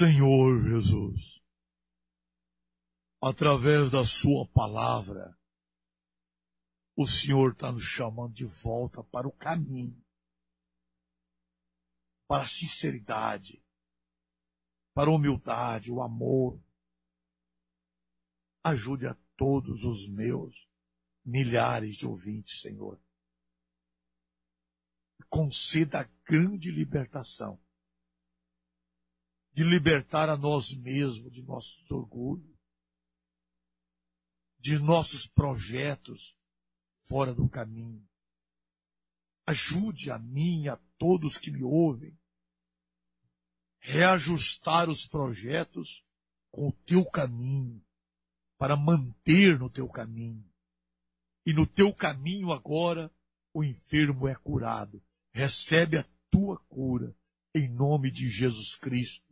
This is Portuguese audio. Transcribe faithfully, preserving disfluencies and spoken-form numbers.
Senhor Jesus, através da sua palavra, o Senhor está nos chamando de volta para o caminho, para a sinceridade, para a humildade, o amor. Ajude a todos os meus milhares de ouvintes, Senhor. Conceda a grande libertação, de libertar a nós mesmos de nossos orgulhos, de nossos projetos fora do caminho. Ajude a mim e a todos que me ouvem reajustar os projetos com o teu caminho, para manter no teu caminho. E no teu caminho agora o enfermo é curado. Recebe a tua cura em nome de Jesus Cristo.